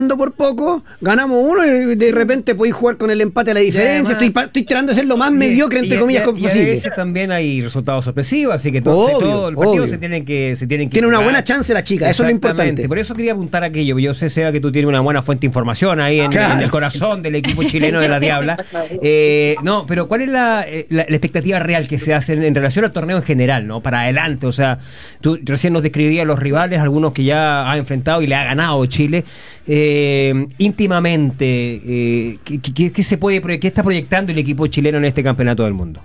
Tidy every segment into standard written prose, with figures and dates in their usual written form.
por poco, ganamos uno y de repente podéis jugar con el empate a la diferencia. Además, estoy tratando de ser lo más mediocre, entre comillas, posible. Y a veces también hay resultados sorpresivos, así que todo el partido se tienen que tiene una buena chance la chica, eso es lo importante. Por eso quería apuntar aquello. Yo sé, Seba, que tú tienes una buena fuente de información ahí en el corazón del equipo chileno de la Diabla. No, pero ¿cuál es la expectativa real que se hace en relación al torneo en general, ¿no? Para adelante, o sea, tú recién nos describías los rivales, algunos que ya ha enfrentado y le ha ganado Chile. Íntimamente, ¿qué está proyectando el equipo chileno en este campeonato del mundo?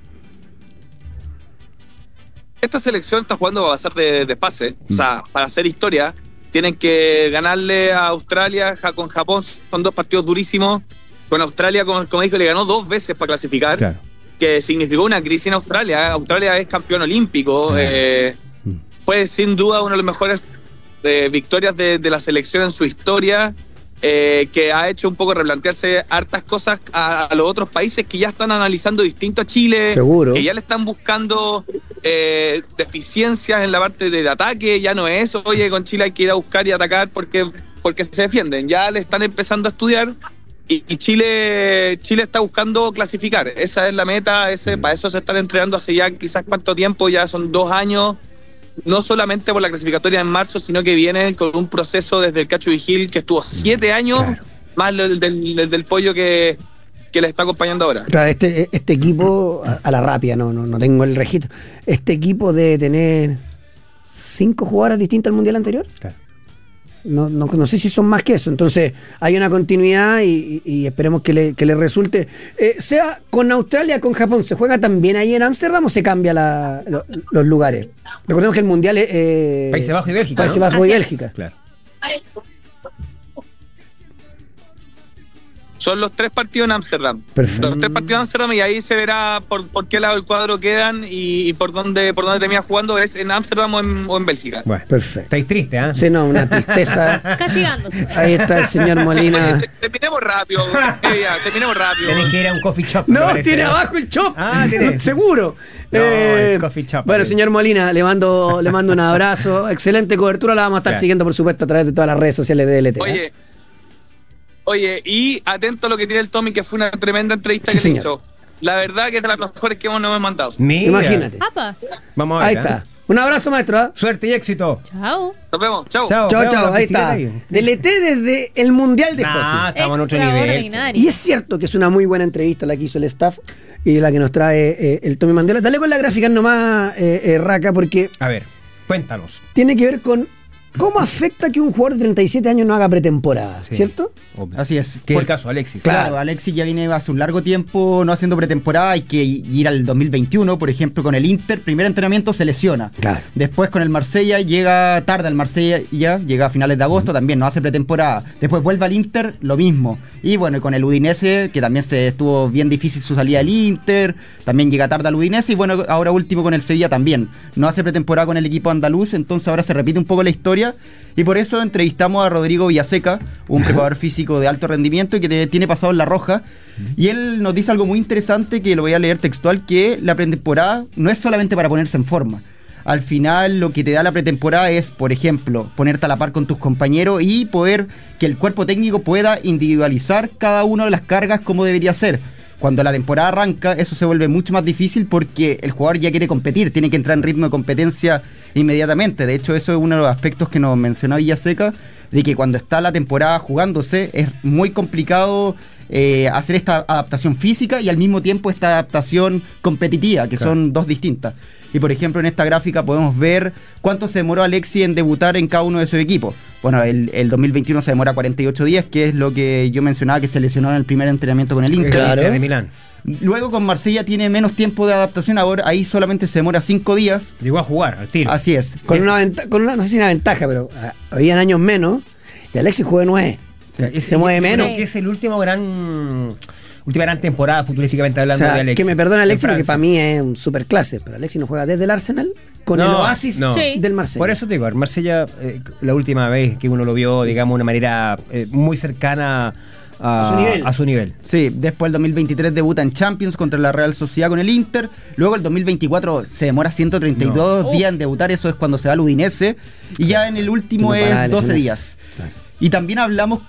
Esta selección está jugando a pasar de fase, o sea, para hacer historia tienen que ganarle a Australia, con Japón son 2 partidos durísimos, con Australia, como dijo, le ganó 2 veces para clasificar, claro, que significó una crisis en Australia. Australia es campeón olímpico, fue sin duda uno de los mejores victorias de la selección en su historia, que ha hecho un poco replantearse hartas cosas a los otros países que ya están analizando distinto a Chile. Seguro. Que ya le están buscando deficiencias en la parte del ataque. Ya no es, oye, con Chile hay que ir a buscar y atacar porque se defienden. Ya le están empezando a estudiar y Chile está buscando clasificar. Esa es la meta, para eso se están entrenando hace ya quizás cuánto tiempo, ya son 2 años. No solamente por la clasificatoria en marzo, sino que viene con un proceso desde el Cacho Vigil que estuvo 7 años, claro, más el del Pollo que le está acompañando ahora. Claro, este equipo, a la rápida, no tengo el registro, este equipo debe tener 5 jugadoras distintas al Mundial anterior. Claro. No sé si son más que eso. Entonces hay una continuidad y esperemos que le resulte. Sea con Australia, con Japón, ¿se juega también ahí en Ámsterdam o se cambia los lugares? Recordemos que el Mundial es Países Bajos y Bélgica, Países Bajos y Bélgica. Claro. Son los 3 partidos en Ámsterdam. Perfecto. Los 3 partidos en Ámsterdam y ahí se verá por qué lado del cuadro quedan y por dónde termina jugando, es en Ámsterdam o en Bélgica. Bueno, perfecto. Estáis triste, ¿eh? Sí, no, una tristeza. Castigándose. Ahí está el señor Molina. Terminemos rápido. Terminemos rápido. Tenés que ir a un coffee shop. No, tiene abajo el shop. Seguro. No, el coffee shop. Bueno, señor Molina, le mando un abrazo. Excelente cobertura, la vamos a estar siguiendo, por supuesto, a través de todas las redes sociales de DLT. Oye, y atento a lo que tiene el Tommy, que fue una tremenda entrevista que le hizo. La verdad que es de las mejores que nos hemos mandado. Mira. Imagínate. ¡Apa! Vamos a ver. Ahí está. Un abrazo, maestro. Suerte y éxito. Chao. Nos vemos. Chao. Chao. Ahí está. DLT desde el Mundial de Hockey. Estamos en otro nivel. Y es cierto que es una muy buena entrevista la que hizo el staff y la que nos trae el Tommy Mandela. Dale con la gráfica nomás, Raca, porque... A ver, cuéntanos. Tiene que ver con cómo afecta que un jugador de 37 años no haga pretemporada, ¿cierto? Obvio. Así es. Que es el caso Alexis. Claro, Alexis ya viene hace un largo tiempo no haciendo pretemporada, hay que ir al 2021, por ejemplo, con el Inter, primer entrenamiento se lesiona. Claro. Después con el Marsella llega tarde al Marsella, llega a finales de agosto, también no hace pretemporada. Después vuelve al Inter, lo mismo. Y bueno, y con el Udinese, que también estuvo bien difícil su salida al Inter, también llega tarde al Udinese, y bueno, ahora último con el Sevilla también. No hace pretemporada con el equipo andaluz, entonces ahora se repite un poco la historia. Y por eso entrevistamos a Rodrigo Villaseca, un preparador físico de alto rendimiento y que tiene pasado en La Roja. Y él nos dice algo muy interesante que lo voy a leer textual, que la pretemporada no es solamente para ponerse en forma. Al final lo que te da la pretemporada es, por ejemplo, ponerte a la par con tus compañeros y poder que el cuerpo técnico pueda individualizar cada una de las cargas como debería ser. Cuando la temporada arranca, eso se vuelve mucho más difícil porque el jugador ya quiere competir, tiene que entrar en ritmo de competencia inmediatamente. De hecho, eso es uno de los aspectos que nos mencionó Villaseca, de que cuando está la temporada jugándose es muy complicado hacer esta adaptación física y al mismo tiempo esta adaptación competitiva, que son dos distintas. Y por ejemplo, en esta gráfica podemos ver cuánto se demoró Alexis en debutar en cada uno de sus equipos. Bueno, el 2021 se demora 48 días, que es lo que yo mencionaba, que se lesionó en el primer entrenamiento con el Inter. Claro. De Milán. Luego con Marsella tiene menos tiempo de adaptación, ahora ahí solamente se demora 5 días. Llegó a jugar al tiro. Así es. Con una no sé si una ventaja, pero habían años menos y Alexis juega 9. O sea, se mueve menos. Creo que es el última gran temporada futurísticamente hablando, o sea, de Alexis. Que me perdone Alexis, porque para mí es un super clase, pero Alexis no juega desde el Arsenal con el Oasis del Marsella. Por eso te digo, el Marsella, la última vez que uno lo vio, digamos, de una manera muy cercana a su nivel. Sí, después el 2023 debuta en Champions contra la Real Sociedad con el Inter. Luego el 2024 se demora 132 días en debutar, eso es cuando se va al Udinese. Y ya en el último es 12 días. Claro. Y también hablamos